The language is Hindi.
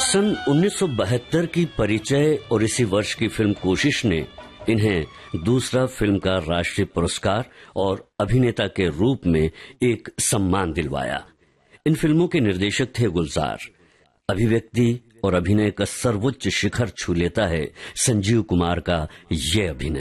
सन 1972 की परिचय और इसी वर्ष की फिल्म कोशिश ने इन्हें दूसरा फिल्म का राष्ट्रीय पुरस्कार और अभिनेता के रूप में एक सम्मान दिलवाया। इन फिल्मों के निर्देशक थे गुलजार। अभिव्यक्ति और अभिनय का सर्वोच्च शिखर छू लेता है संजीव कुमार का ये अभिनय।